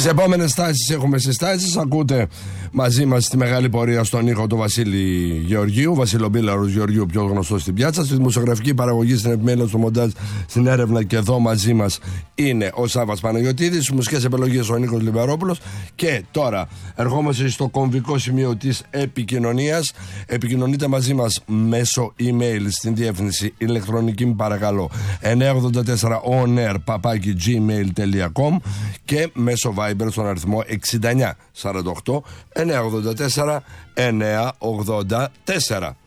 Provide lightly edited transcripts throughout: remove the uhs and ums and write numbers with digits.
Στις επόμενες στάσεις έχουμε συστάσεις. Ακούτε μαζί μας στη μεγάλη πορεία στον ήχο του Βασίλη Γεωργίου, Βασιλομπίλαρος Γεωργίου, πιο γνωστός στην πιάτσα. Στη δημοσιογραφική παραγωγή, στην επιμέλεια, στο μοντάζ, στην έρευνα και εδώ μαζί μας είναι ο Σάββας Παναγιωτίδης. Στις μουσικές επιλογές ο Νίκος Λιβερόπουλος. Και τώρα ερχόμαστε στο κομβικό σημείο της επικοινωνίας. Επικοινωνείτε μαζί μας μέσω email στην διεύθυνση ηλεκτρονική, παρακαλώ, 984 onair@gmail.com και μέσω Viber στον αριθμό 6948 984 984.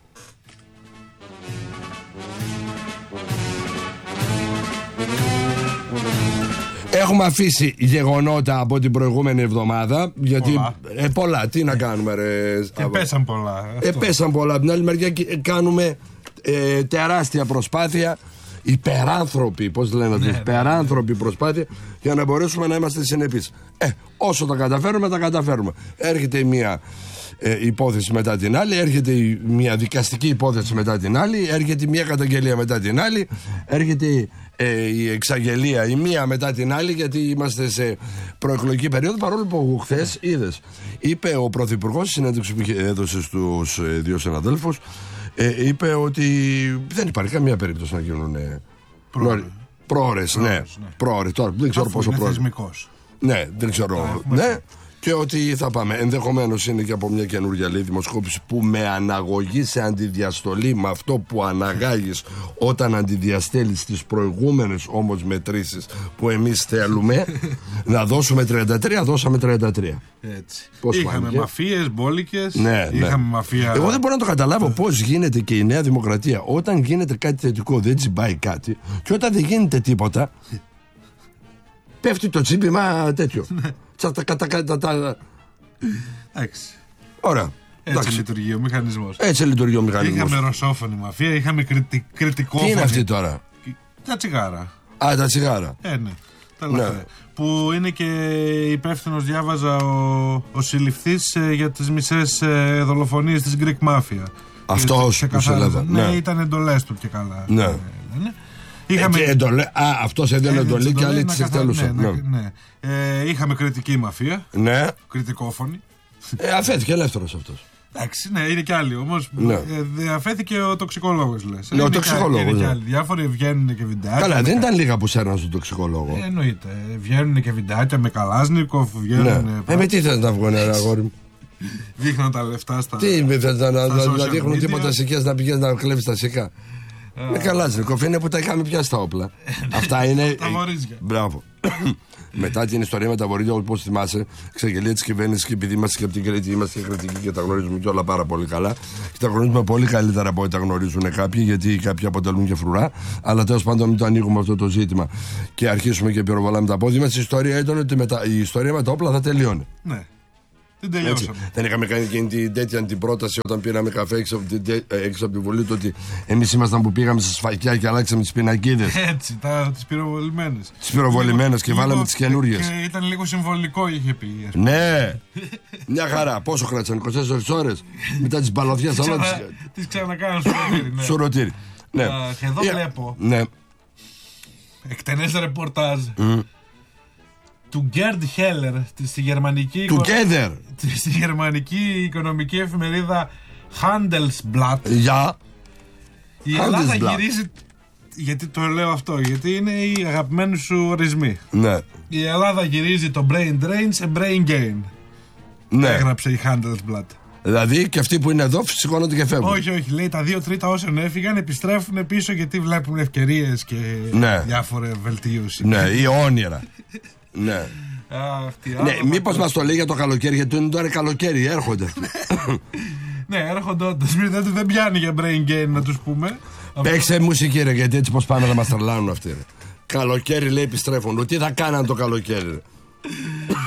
Έχουμε αφήσει γεγονότα από την προηγούμενη εβδομάδα. Γιατί πολλά, τι να κάνουμε, ρε. Και πέσαν πολλά. Πέσαν πολλά. Από την άλλη μεριά κάνουμε τεράστια προσπάθεια. Υπεράνθρωπη, πώς λένε αυτοί, υπεράνθρωπη προσπάθεια για να μπορέσουμε να είμαστε συνεπείς. Όσο τα καταφέρουμε, τα καταφέρουμε. Έρχεται η μία υπόθεση μετά την άλλη, έρχεται μια δικαστική υπόθεση μετά την άλλη, έρχεται μια καταγγελία μετά την άλλη, έρχεται η εξαγγελία η μία μετά την άλλη, γιατί είμαστε σε προεκλογική περίοδο. Παρόλο που χθες είδες, είπε ο Πρωθυπουργός, συνέντευξη που έδωσε στους δύο συναδέλφους, είπε ότι δεν υπάρχει καμία περίπτωση να γίνουν πρόωρες. Ναι, πρόωρες. Τώρα δεν ξέρω πόσο πρόωρες. Ναι, δεν ξέρω. Ναι. Και ότι θα πάμε. Ενδεχομένως είναι και από μια καινούργια λέει δημοσκόπηση που με αναγωγή σε αντιδιαστολή με αυτό που αναγάγεις όταν αντιδιαστέλεις τις προηγούμενες όμως μετρήσεις που εμείς θέλουμε να δώσουμε 33, δώσαμε 33. Έτσι. Είχαμε μαφίες, μπόλικες. Ναι. Είχαμε μαφία. Εγώ δεν μπορώ να το καταλάβω πώς γίνεται και η Νέα Δημοκρατία όταν γίνεται κάτι θετικό δεν τσιμπάει κάτι και όταν δεν γίνεται τίποτα πέφτει το τσίπημα τέτοιο. Εντάξει. Ωραία. Έτσι λειτουργεί ο μηχανισμός. Είχαμε ρωσόφωνη μαφία, είχαμε κριτικόφωνη. Τι είναι αυτή τώρα? Τα τσιγάρα. Τα τσιγάρα. Ναι. Που είναι και υπεύθυνος, διάβαζα, ο συλληφθής για τις μισές δολοφονίες της Greek Mafia. Αυτός που σε λέγα. Ναι, ήταν εντολές του και καλά. Ναι. Αυτός έδινε εντολή και άλλοι τις εκτελούσαν. Ναι. Είχαμε κριτική μαφία. Ναι. Κριτικόφωνη. Αφέθηκε ελεύθερος αυτός. Εντάξει, ναι, είναι κι άλλοι όμως. Αφέθηκε ο τοξικολόγος, λες. Ναι, ο τοξικολόγος. Είναι κι άλλοι. Διάφοροι βγαίνουν και βιντεάκια. Καλά, δεν ήταν λίγα που σέρναν στον τοξικολόγο. Εννοείται. Βγαίνουν και βιντεάκια με Καλάσνικοφ. Με τι θες να βγουν, αγόρι μου? Δείχναν τα λεφτά στα. Τι θες να δείχνουν τίποτα σικές, να πηγαίνεις να κλέβεις τα σικά? Με Καλάσνικοφ είναι που τα είχαμε πιάσει τα όπλα. Αυτά είναι. Τα βορίζια. Μπράβο. Μετά την ιστορία με τα βορίδια, όπως θυμάσαι, εξαγγελία της κυβέρνησης, και επειδή είμαστε και από την Κρήτη, είμαστε κριτικοί και τα γνωρίζουμε κιόλα πάρα πολύ καλά. Και τα γνωρίζουμε πολύ καλύτερα από ό,τι τα γνωρίζουν κάποιοι, γιατί κάποιοι αποτελούν και φρουρά. Αλλά τέλος πάντων, μην το ανοίγουμε αυτό το ζήτημα και αρχίσουμε και πυροβολάμε τα πόδια μας. Η ιστορία ήταν ότι η ιστορία με τα όπλα θα τελειώνει. Ναι. Δεν τελειώσαμε. Δεν είχαμε κάνει εκείνη την πρόταση όταν πήραμε καφέ έξω από τη Βουλή, το ότι εμείς ήμασταν που πήγαμε στα σφακιά και αλλάξαμε τις πινακίδες. Έτσι, τις πυροβολημένες. Τις πυροβολημένες και βάλαμε τις καινούριες. Και ήταν λίγο συμβολικό, είχε πει. Ναι, μια χαρά. Πόσο κράτησαν, 24 ώρες μετά τις μπαλωδιές. Τις ξανακάναν σουρωτήρι. Ναι. Και εδώ βλέπω εκτενές ρεπορτάζ του Γκέρντ Χέλερ στη γερμανική οικονομική εφημερίδα Handelsblatt. Η Ελλάδα γυρίζει. Γιατί το λέω αυτό? Γιατί είναι οι αγαπημένοι σου ορισμοί. Ναι. Η Ελλάδα γυρίζει το brain drain σε brain gain. Ναι. Έγραψε η Handelsblatt. Δηλαδή και αυτοί που είναι εδώ σηκώνονται και φεύγουν. Όχι, λέει τα 2/3 όσων έφυγαν επιστρέφουν πίσω γιατί βλέπουν ευκαιρίες και διάφορα βελτίωση. Ναι, ή όνειρα. Ναι. Μήπως μας το λέει για το καλοκαίρι, γιατί είναι τώρα καλοκαίρι, έρχονται. Ναι, έρχονται όντως. Δεν πιάνει για brain gain να τους πούμε. Παίξε μουσική, ρε, γιατί έτσι πως πάνε να μας τρελάνουν αυτοί, ρε. Καλοκαίρι λέει επιστρέφουν. Τι θα κάναν το καλοκαίρι, ρε?